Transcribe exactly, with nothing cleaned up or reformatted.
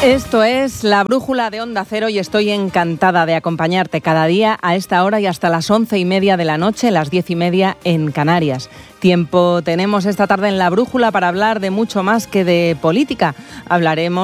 Esto es La Brújula de Onda Cero y estoy encantada de acompañarte cada día a esta hora y hasta las once y media de la noche, las diez y media en Canarias. Tiempo tenemos esta tarde en La Brújula para hablar de mucho más que de política. Hablaremos